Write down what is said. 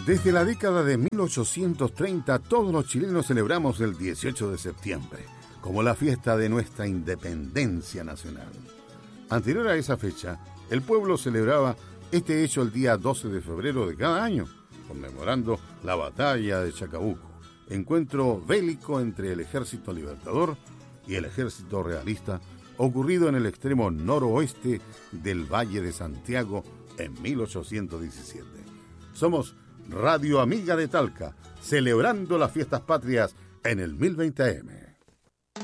Desde la década de 1830, todos los chilenos celebramos el 18 de septiembre como la fiesta de nuestra independencia nacional. Anterior a esa fecha, el pueblo celebraba este hecho el día 12 de febrero de cada año, conmemorando la batalla de Chacabuco, encuentro bélico entre el ejército libertador y el ejército realista, ocurrido en el extremo noroeste del Valle de Santiago en 1817. Somos Radio Amiga de Talca, celebrando las fiestas patrias en el 1020 AM.